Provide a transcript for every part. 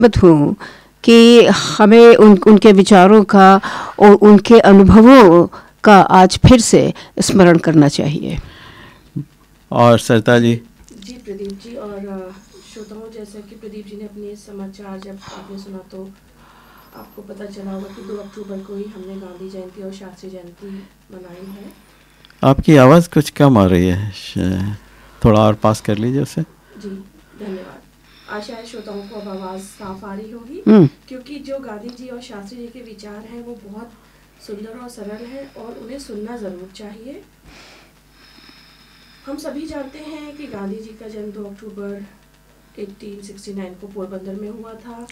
मत हूँ कि हमें उनके विचारों का और उनके अनुभवों का आज फिर से स्मरण करना चाहिए। और सरिता जी। जी प्रदीप जी, और श्रोताओं, जैसा कि प्रदीप जी ने अपने समाचार जब आपने सुना तो आपको पता चला होगा कि 2 अक्टूबर को ही हमने गांधी जयंती और शास्त्री जयंती मनाई है। आपकी आवाज़ कुछ कम आ रही है, थोड़ा और पास कर लीजिए उसे। जी धन्यवाद। आशा है श्रोताओं को अब आवाज़ साफ आ रही होगी, क्योंकि जो गांधी जी और शास्त्री जी के विचार हैं वो बहुत सुंदर और सरल हैं और उन्हें सुनना ज़रूर चाहिए। हम सभी जानते हैं कि गांधी जी का जन्म 2 अक्टूबर 1869 को पोरबंदर में हुआ था।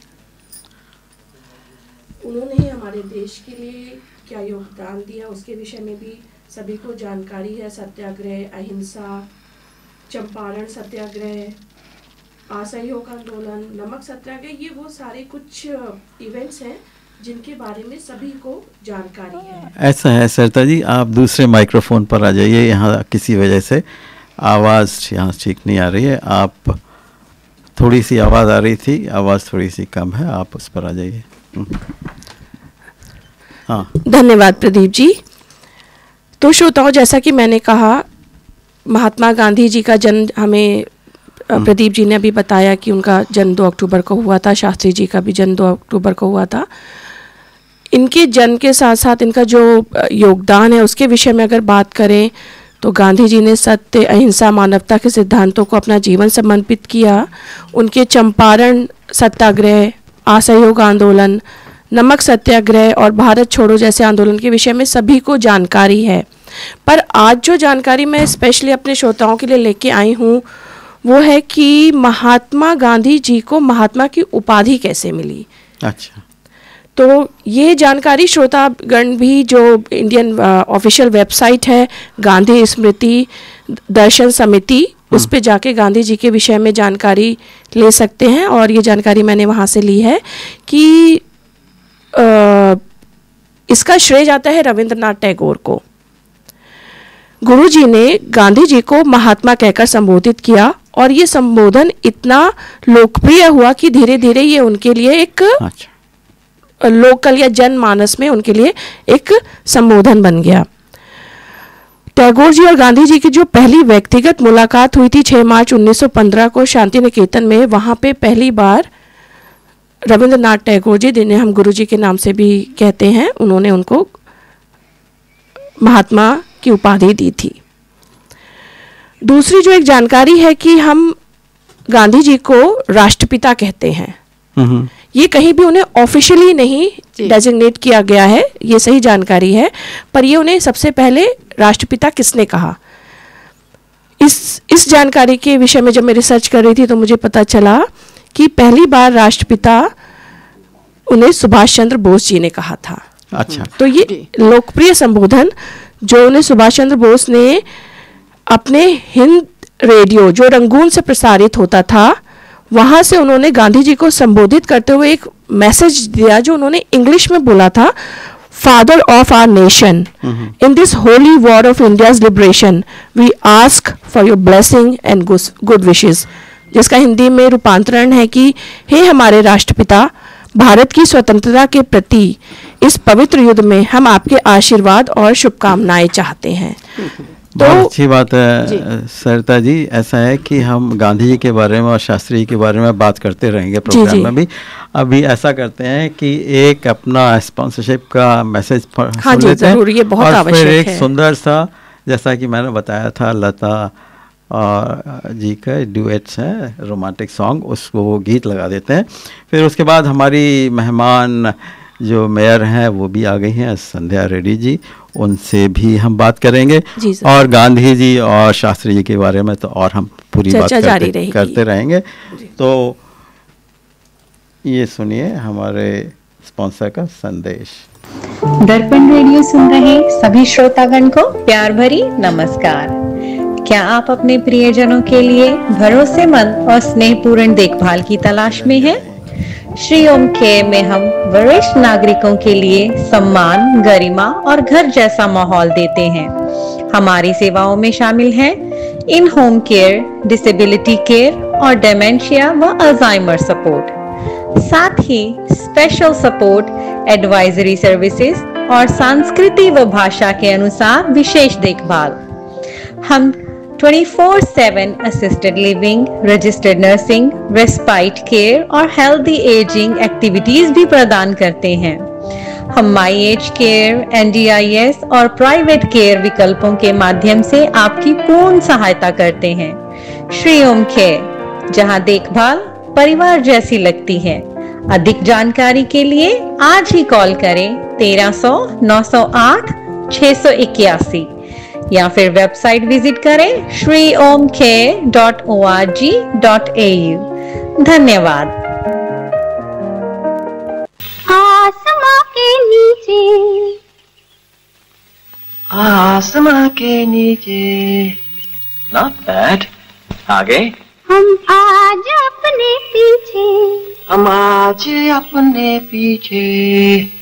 उन्होंने हमारे देश के लिए क्या योगदान दिया उसके विषय में भी सभी को जानकारी है। सत्याग्रह, अहिंसा, चंपारण सत्याग्रह, असहयोग आंदोलन, नमक सत्याग्रह, ये वो सारे कुछ इवेंट्स हैं जिनके बारे में सभी को जानकारी है। ऐसा है सरिता जी, आप दूसरे माइक्रोफोन पर आ जाइए, यहाँ किसी वजह से आवाज़ यहाँ ठीक नहीं आ रही है। आप थोड़ी सी आवाज़ आ रही थी, आवाज़ थोड़ी सी कम है, आप उस पर आ जाइए। हाँ धन्यवाद प्रदीप जी। तो श्रोताओं, जैसा कि मैंने कहा, महात्मा गांधी जी का जन्म हमें प्रदीप जी ने अभी बताया कि उनका जन्म 2 अक्टूबर को हुआ था। शास्त्री जी का भी जन्म 2 अक्टूबर को हुआ था। इनके जन्म के साथ साथ इनका जो योगदान है उसके विषय में अगर बात करें तो गांधी जी ने सत्य, अहिंसा, मानवता के सिद्धांतों को अपना जीवन समर्पित किया। उनके चंपारण सत्याग्रह, असहयोग आंदोलन, नमक सत्याग्रह और भारत छोड़ो जैसे आंदोलन के विषय में सभी को जानकारी है। पर आज जो जानकारी मैं स्पेशली अपने श्रोताओं के लिए लेके आई हूँ वो है कि महात्मा गांधी जी को महात्मा की उपाधि कैसे मिली। अच्छा, तो ये जानकारी श्रोतागण भी, जो इंडियन ऑफिशियल वेबसाइट है गांधी स्मृति दर्शन समिति, उस पे जाके गांधी जी के विषय में जानकारी ले सकते हैं। और ये जानकारी मैंने वहाँ से ली है कि इसका श्रेय जाता है रविंद्रनाथ टैगोर को। गुरुजी ने गांधी जी को महात्मा कहकर संबोधित किया और ये संबोधन इतना लोकप्रिय हुआ कि धीरे धीरे ये उनके लिए एक लोकल या जनमानस में उनके लिए एक संबोधन बन गया। टैगोर जी और गांधी जी की जो पहली व्यक्तिगत मुलाकात हुई थी 6 मार्च 1915 को शांति निकेतन में, वहाँ पे पहली बार रविंद्रनाथ टैगोर जी, जिन्हें हम गुरु जी के नाम से भी कहते हैं, उन्होंने उनको महात्मा की उपाधि दी थी। दूसरी जो एक जानकारी है कि हम गांधी जी को राष्ट्रपिता कहते हैं। ये कहीं भी उन्हें ऑफिशियली नहीं डेजिग्नेट किया गया है, ये सही जानकारी है, पर ये उन्हें सबसे पहले राष्ट्रपिता किसने कहा, इस जानकारी के विषय में जब मैं रिसर्च कर रही थी तो मुझे पता चला कि पहली बार राष्ट्रपिता उन्हें सुभाष चंद्र बोस जी ने कहा था। अच्छा, तो ये लोकप्रिय संबोधन जो उन्हें सुभाष चंद्र बोस ने अपने हिंद रेडियो जो रंगून से प्रसारित होता था, वहाँ से उन्होंने गांधी जी को संबोधित करते हुए एक मैसेज दिया जो उन्होंने इंग्लिश में बोला था। Father of our nation, in this holy war of India's liberation we ask for your blessing and good wishes, जिसका हिंदी में रूपांतरण है कि हे हमारे राष्ट्रपिता, भारत की स्वतंत्रता के प्रति इस पवित्र युद्ध में हम आपके आशीर्वाद और शुभकामनाएं चाहते हैं। बहुत अच्छी बात है सरिता जी। ऐसा है कि हम गांधी जी के बारे में और शास्त्री जी के बारे में बात करते रहेंगे प्रोग्राम में भी। अभी ऐसा करते हैं कि एक अपना स्पॉन्सरशिप का मैसेज सुन लेते हैं, ये बहुत और फिर एक है। सुंदर सा, जैसा कि मैंने बताया था, लता और जी का ड्यूएट्स है, रोमांटिक सॉन्ग, उसको वो गीत लगा देते हैं। फिर उसके बाद हमारी मेहमान जो मेयर हैं वो भी आ गई हैं, संध्या रेड्डी जी, उनसे भी हम बात करेंगे। और गांधी जी और शास्त्री जी के बारे में तो और हम पूरी बात करते रहेंगे। तो ये सुनिए हमारे स्पॉन्सर का संदेश। दर्पण रेडियो सुन रहे सभी श्रोतागण को प्यार भरी नमस्कार। क्या आप अपने प्रियजनों के लिए भरोसेमंद और स्नेहपूर्ण देखभाल की तलाश में हैं? श्री ओम केयर में हम वरिष्ठ नागरिकों के लिए सम्मान, गरिमा और घर जैसा माहौल देते हैं। हमारी सेवाओं में शामिल हैं इन होम केयर, डिसेबिलिटी केयर और डेमेंशिया व अल्जाइमर सपोर्ट। साथ ही स्पेशल सपोर्ट, एडवाइजरी सर्विसेज और संस्कृति व भाषा के अनुसार विशेष देखभाल। हम 24/7 assisted living, registered nursing, respite care और हेल्दी एजिंग एक्टिविटीज भी प्रदान करते हैं। हम माई एज केयर, NDIS और प्राइवेट केयर विकल्पों के माध्यम से आपकी पूर्ण सहायता करते हैं। श्री ओम केयर, जहां देखभाल परिवार जैसी लगती है। अधिक जानकारी के लिए आज ही कॉल करें 1300 908 681 या फिर वेबसाइट विजिट करें shriomcare.org.au। धन्यवाद। आसमां के नीचे, आसमां के नीचे, not bad। आगे। हम आज अपने पीछे, हम आज अपने पीछे